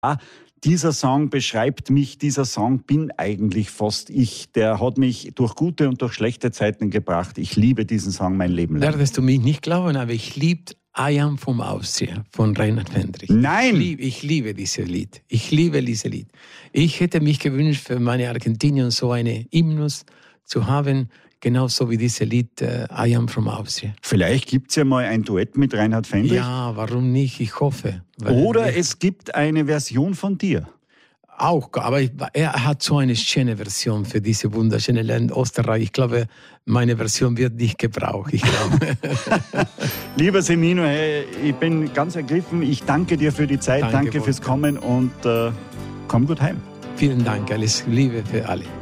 Dieser Song beschreibt mich, dieser Song bin eigentlich fast ich. Der hat mich durch gute und durch schlechte Zeiten gebracht. Ich liebe diesen Song mein Leben lang. Werdest du mich nicht glauben, aber ich liebe I Am from Austria von Reinhard Fendrich. Nein! Ich liebe dieses Lied. Ich liebe dieses Lied. Ich hätte mich gewünscht, für meine Argentinien so eine Hymnus zu haben, genauso wie dieses Lied I Am from Austria. Vielleicht gibt es ja mal ein Duett mit Reinhard Fendrich. Ja, warum nicht? Ich hoffe. Oder es gibt eine Version von dir. Auch, aber er hat so eine schöne Version für diese wunderschöne Land Österreich. Ich glaube, meine Version wird nicht gebraucht. Ich glaube. Lieber Semino, hey, ich bin ganz ergriffen. Ich danke dir für die Zeit, danke fürs Kommen und komm gut heim. Vielen Dank, alles Liebe für alle.